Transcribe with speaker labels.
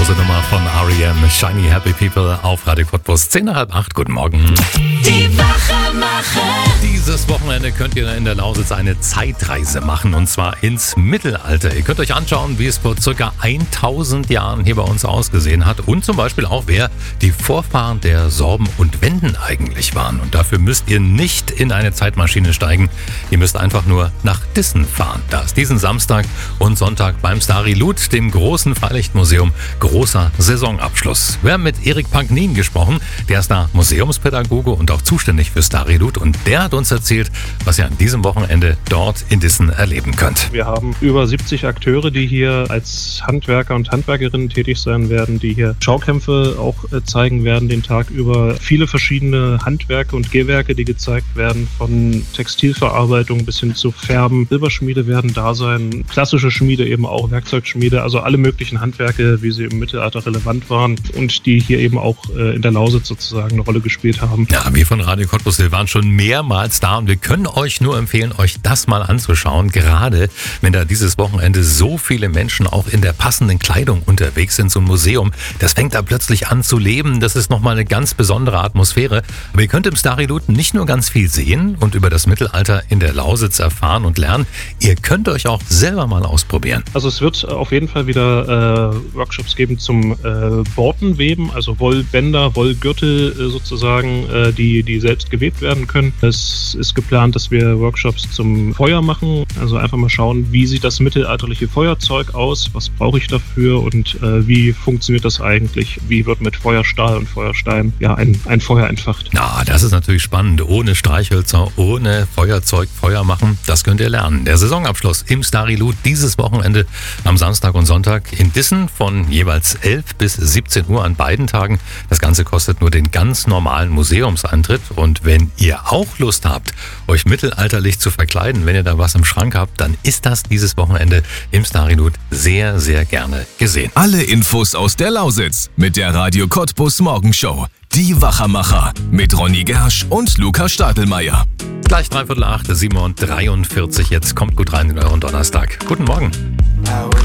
Speaker 1: grandiose Nummer von R.E.M. Shiny Happy People auf Radio Cottbus 7:50. Guten Morgen.
Speaker 2: Die Wachmacher.
Speaker 1: Dieses Wochenende könnt ihr in der Lausitz eine Zeitreise machen, und zwar ins Mittelalter. Ihr könnt euch anschauen, wie es vor ca. 1000 Jahren hier bei uns ausgesehen hat und zum Beispiel auch, wer die Vorfahren der Sorben und Wenden eigentlich waren. Und dafür müsst ihr nicht in eine Zeitmaschine steigen. Ihr müsst einfach nur nach Dissen fahren. Da ist diesen Samstag und Sonntag beim Stary-Lut, dem großen Freilichtmuseum, großer Saisonabschluss. Wir haben mit Erik Pagnin gesprochen. Der ist da Museumspädagoge und auch zuständig für Stary-Lut. Und der hat uns erzählt, was ihr an diesem Wochenende dort in Dissen erleben könnt.
Speaker 3: Wir haben über 70 Akteure, die hier als Handwerker und Handwerkerinnen tätig sein werden, die hier Schaukämpfe auch zeigen werden den Tag über. Viele verschiedene Handwerke und Gehwerke, die gezeigt werden, von Textilverarbeitung bis hin zu Färben. Silberschmiede werden da sein, klassische Schmiede eben auch, Werkzeugschmiede, also alle möglichen Handwerke, wie sie im Mittelalter relevant waren und die hier eben auch in der Lausitz sozusagen eine Rolle gespielt haben.
Speaker 1: Ja, wir von Radio Cottbus, wir waren schon mehrmals da und wir können euch nur empfehlen, euch das mal anzuschauen, gerade wenn da dieses Wochenende so viele Menschen auch in der passenden Kleidung unterwegs sind. So ein Museum, das fängt da plötzlich an zu leben, das ist nochmal eine ganz besondere Atmosphäre. Aber ihr könnt im Stary-Lut nicht nur ganz viel sehen und über das Mittelalter in der Lausitz erfahren und lernen, ihr könnt euch auch selber mal ausprobieren.
Speaker 3: Also es wird auf jeden Fall wieder Workshops geben zum Bortenweben, also Wollbänder, Wollgürtel sozusagen, die selbst gewebt werden können. Es ist geplant, dass wir Workshops zum Feuer machen, also einfach mal schauen, wie sieht das mittelalterliche Feuerzeug aus, was brauche ich dafür und wie funktioniert das eigentlich, wie wird mit Feuerstahl und Feuerstein ein Feuer entfacht.
Speaker 1: Na, das ist natürlich spannend. Ohne Streichhölzer, ohne Feuerzeug Feuer machen, das könnt ihr lernen. Der Saisonabschluss im Stary-Lut dieses Wochenende am Samstag und Sonntag in Dissen von jeweils 11 bis 17 Uhr an beiden Tagen. Das Ganze kostet nur den ganz normalen Museumseintritt. Und wenn ihr auch Lust habt, euch mittelalterlich zu verkleiden, wenn ihr da was im Schrank habt, dann ist das dieses Wochenende im Stary-Lut sehr, sehr gerne gesehen.
Speaker 4: Alle Infos aus der Lausitz mit der Radio Cottbus Morgenshow. Die Wachmacher mit Ronny Gersch und Lukas Stadelmeier.
Speaker 1: Gleich 7:45, jetzt kommt gut rein in euren Donnerstag. Guten Morgen.